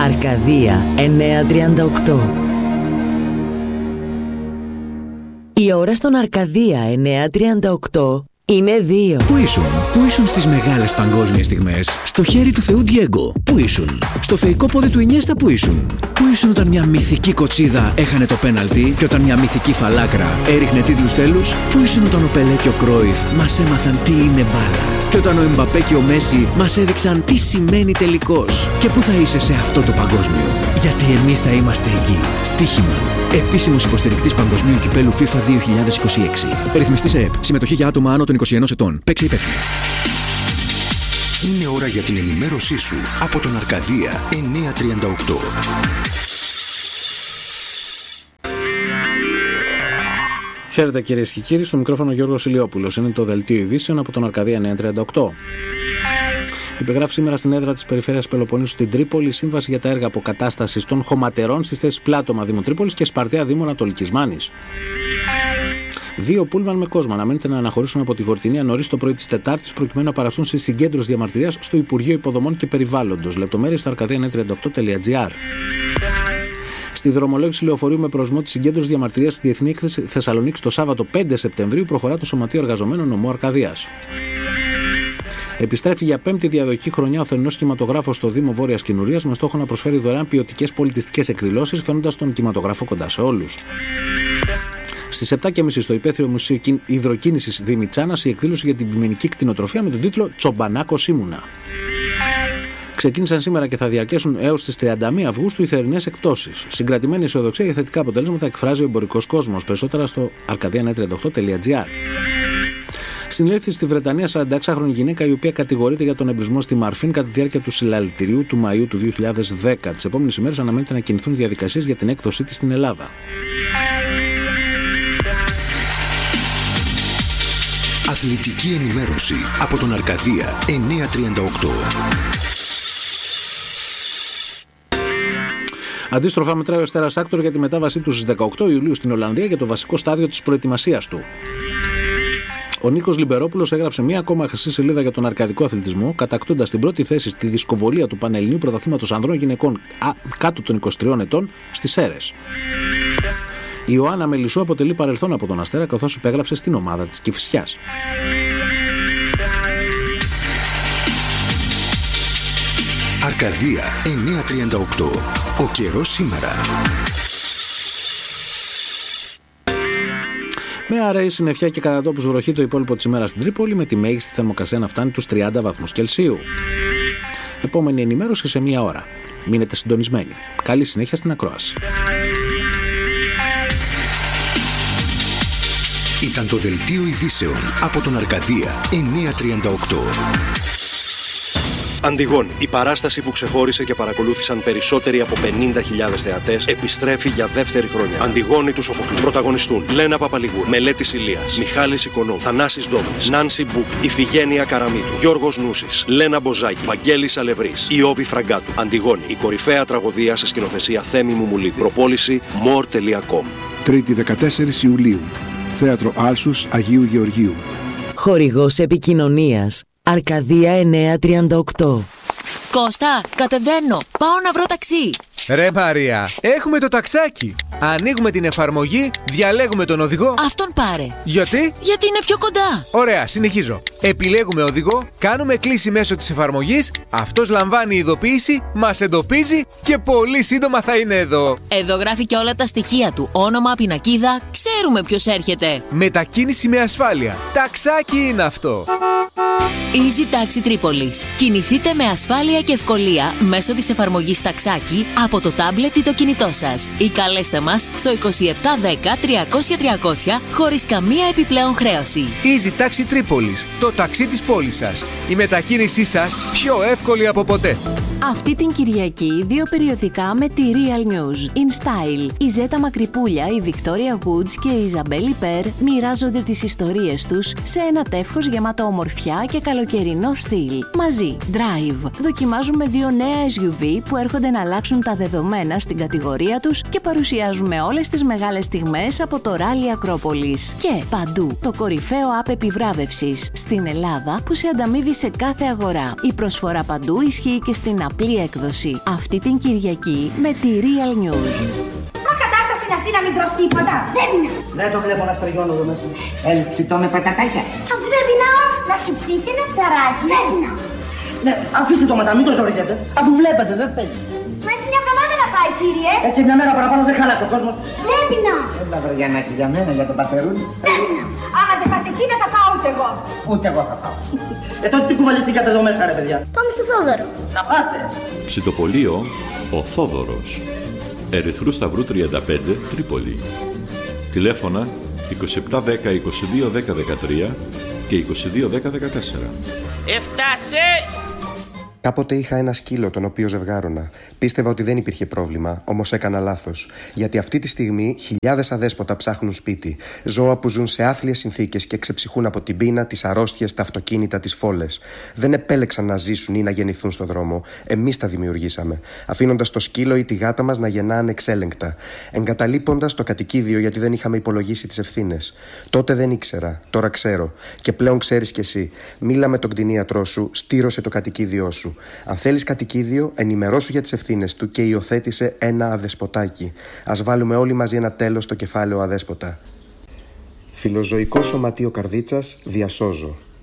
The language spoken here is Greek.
Αρκαδία 938. Η ώρα στον Αρκαδία 938 είναι 2. Πού ήσουν στις μεγάλες παγκόσμιες στιγμές? Στο χέρι του Θεού Ντιέγκο. Πού ήσουν? Στο θεϊκό πόδι του Ινιέστα. Πού ήσουν? Πού ήσουν όταν μια μυθική κοτσίδα έχανε το πέναλτι και όταν μια μυθική φαλάκρα έριχνε τίτλους τέλους? Πού ήσουν όταν ο Πελέ και ο Κρόιφ μας έμαθαν τι είναι μπάλα? Και όταν ο Εμπαπέ και ο Μέση μας έδειξαν τι σημαίνει τελικός? Και πού θα είσαι σε αυτό το παγκόσμιο? Γιατί εμείς θα είμαστε εκεί. Στοίχημα. Επίσημος υποστηρικτής Παγκοσμίου Κυπέλου FIFA 2026. Ρυθμιστής ΕΕΠ. Συμμετοχή για άτομα άνω των 21 ετών. Παίξε υπεύθυνα. Είναι ώρα για την ενημέρωσή σου από τον Αρκαδία 938. Χαίρετε κυρίες και κύριοι, στο μικρόφωνο Γιώργος Ηλιόπουλος. Είναι το δελτίο ειδήσεων από τον Αρκαδία 938. Υπεγράφει σήμερα στην έδρα της Περιφέρειας Πελοποννήσου στην Τρίπολη σύμβαση για τα έργα αποκατάστασης των χωματερών στις θέσεις Πλάτωμα Δήμου Τρίπολης και Σπαρτιά Δήμου Ανατολικής Μάνης. 2 πούλμαν με κόσμο αναμένεται να αναχωρήσουν από τη Γορτινία νωρίς το πρωί της Τετάρτης προκειμένου να παραστούν σε συγκέντρωση διαμαρτυρίας στο Υπουργείο Υποδομών και Περιβάλλοντος. Λεπτομέρειες στο arkadia938.gr. Στη δρομολόγηση λεωφορείου με προορισμό τη συγκέντρωση διαμαρτυρίας στη Διεθνή Έκθεση Θεσσαλονίκη το Σάββατο 5 Σεπτεμβρίου προχωρά το Σωματείο Εργαζομένων Νομού Αρκαδίας. Επιστρέφει για 5η διαδοχική χρονιά ο θερινός κινηματογράφος στο Δήμο Βόρειας Κινουρίας με στόχο να προσφέρει δωρεάν ποιοτικές πολιτιστικές εκδηλώσεις, φέρνοντας τον κινηματογράφο κοντά σε όλους. Στις 7.30 στο Υπαίθριο Μουσείο Υδροκίνησης Δημητσάνας η εκδήλωση για την ποιμενική κτηνοτροφία με τον τίτλο Τσομπανάκος ήμουνα. Ξεκίνησαν σήμερα και θα διαρκέσουν έως τις 31 Αυγούστου οι θερινές εκπτώσεις. Συγκρατημένη αισιοδοξία για θετικά αποτελέσματα εκφράζει ο εμπορικός κόσμος. Περισσότερα στο arkadia938.gr. Συνελήφθη στη Βρετανία 46χρονη γυναίκα η οποία κατηγορείται για τον εμπρισμό στη Μαρφίν κατά τη διάρκεια του συλλαλητηρίου του Μαΐου του 2010. Τις επόμενες ημέρες αναμένεται να κινηθούν διαδικασίες για την έκδοσή της στην Ελλάδα. Αθλητική ενημέρωση από τον Αρκαδία 938. Αντίστροφα μετράει ο Αστέρας Άκτορ για τη μετάβασή του στις 18 Ιουλίου στην Ολλανδία για το βασικό στάδιο της προετοιμασίας του. Ο Νίκος Λιμπερόπουλος έγραψε μία ακόμα χρυσή σελίδα για τον αρκαδικό αθλητισμό, κατακτώντας την πρώτη θέση στη δισκοβολία του Πανελληνίου Πρωταθλήματος Ανδρών Γυναικών κάτω των 23 ετών στις Σέρρες. Η Ιωάννα Μελισσού αποτελεί παρελθόν από τον Αστέρα καθώς υπέγραψε στην ομάδα της Κηφισιάς. Αρκαδία 938. Ο καιρός σήμερα. Με αραιή συννεφιά και κατά τόπους βροχή το υπόλοιπο της ημέρας στην Τρίπολη, με τη μέγιστη θερμοκρασία να φτάνει τους 30 βαθμούς Κελσίου. Επόμενη ενημέρωση σε μία ώρα. Μείνετε συντονισμένοι. Καλή συνέχεια στην ακρόαση. Ήταν το δελτίο ειδήσεων από τον Αρκαδία 938. Αντιγόνη, η παράσταση που ξεχώρισε και παρακολούθησαν περισσότεροι από 50.000 θεατές, επιστρέφει για δεύτερη χρονιά. Αντιγόνη του Σοφοκλή. Πρωταγωνιστούν Λένα Παπαλιγούρ, Μελέτης Ηλίας, Μιχάλης Οικονόμου, Θανάσης Δόμης, Νάνση Μπούκ, Ιφηγένεια Καραμίτου, Γιώργος Νούσης, Λένα Μποζάκη, Βαγγέλης Αλευρής, Ιώβη Φραγκάτου. Αντιγόνη, η κορυφαία τραγωδία σε σκηνοθεσία Θέμη Μουμουλίδη. Προπόληση more.com. Τρίτη 14 Ιουλίου. Θέατρο Άλσους Αγίου Γεωργίου. Χορηγός επικοινωνίας Αρκαδία 938. Κώστα, κατεβαίνω. Πάω να βρω ταξί. Ρε Μαρία, έχουμε το ταξάκι. Ανοίγουμε την εφαρμογή, διαλέγουμε τον οδηγό. Αυτόν πάρε. Γιατί? Γιατί είναι πιο κοντά. Ωραία, συνεχίζω. Επιλέγουμε οδηγό, κάνουμε κλήση μέσω της εφαρμογής, αυτός λαμβάνει ειδοποίηση, μας εντοπίζει και πολύ σύντομα θα είναι εδώ. Εδώ γράφει και όλα τα στοιχεία του. Όνομα, πινακίδα, ξέρουμε ποιος έρχεται. Μετακίνηση με ασφάλεια. Ταξάκι είναι αυτό. Easy Taxi Tripolis. Κινηθείτε με ασφάλεια και ευκολία μέσω της εφαρμογής Ταξάκι από το τάμπλετ ή το κινητό σας. Ή καλέστε μας στο 2710 300 300 χωρίς καμία επιπλέον χρέωση. Easy Taxi Tripolis. Το ταξί της πόλης σας. Η μετακίνησή σας πιο εύκολη από ποτέ. Αυτή την Κυριακή 2 περιοδικά με τη Real News. In Style. Η Ζέτα Μακρυπούλια, η Victoria Woods και η Ιζαμπέλη Περ μοιράζονται τις ιστορίες τους σε ένα τεύχος γεμάτο ομορφιά και καλοκαιρινό στυλ. Μαζί, Drive. Δοκιμάζουμε 2 νέα SUV που έρχονται να αλλάξουν τα δεδομένα στην κατηγορία τους και παρουσιάζουμε όλες τις μεγάλες στιγμές από το Rally Ακρόπολης. Και Παντού, το κορυφαίο app επιβράβευσης στην Ελλάδα που σε ανταμείβει σε κάθε αγορά. Η προσφορά Παντού ισχύει και στην απλή έκδοση. Αυτή την Κυριακή με τη Real News. Μα κατάσταση είναι αυτή να μην τρως τίποτα. Δεν είναι. Δεν το βλέπω να στριγώνω εδώ μέσα. Θέλεις ψητό με πατατάκια? Αφού δεν πεινάω, να σου ψήσει ένα ψαράκι. Δεν πεινάω. Ναι, αφήστε το μετά, μην το ζοριζέτε. Αφού βλέπετε, δεν θέλει. Μα έχει μια εβδομάδα να πάει, κύριε. Έτσι μια μέρα παραπάνω δεν χαλάσει ο κόσμος. Δεν πεινάω. Έλα βρεγιανάκι για μένα, για τον πατερούλη. Δεν πεινάω. Άμα δεν πας εσύ, δεν θα πάω ούτε εγώ. Ούτε εγώ θα πάω. Τότε τι κουβαληθήκατε εδώ μέσα, ρε παιδιά? Πάμε στο Θόδωρο. Να πάτε. Ψητοπολείο ο Θόδωρος. Ερυθρού Σταυρού 35, Τρίπολη. Τηλέφωνα 2710 2210 13 και 2210 14. Έφτασε! Κάποτε είχα ένα σκύλο τον οποίο ζευγάρωνα. Πίστευα ότι δεν υπήρχε πρόβλημα, όμως έκανα λάθος. Γιατί αυτή τη στιγμή χιλιάδες αδέσποτα ψάχνουν σπίτι. Ζώα που ζουν σε άθλιες συνθήκες και ξεψυχούν από την πείνα, τις αρρώστιες, τα αυτοκίνητα, τις φόλες. Δεν επέλεξαν να ζήσουν ή να γεννηθούν στον δρόμο. Εμείς τα δημιουργήσαμε. Αφήνοντας το σκύλο ή τη γάτα μας να γεννά ανεξέλεγκτα. Εγκαταλείποντας το κατοικίδιο γιατί δεν είχαμε υπολογίσει τις ευθύνες. Τότε δεν ήξερα, τώρα ξέρω. Και πλέον ξέρεις κι εσύ. Μίλα με τον κτηνίατρό σου, στήρωσε το κατοικίδιό σου. Αν θέλεις κατοικίδιο, ενημερώσου για τις ευθύνες του και υιοθέτησε ένα αδεσποτάκι. Ας βάλουμε όλοι μαζί ένα τέλος στο κεφάλαιο αδέσποτα. Φιλοζωικό Σωματείο Καρδίτσας, διασώζω.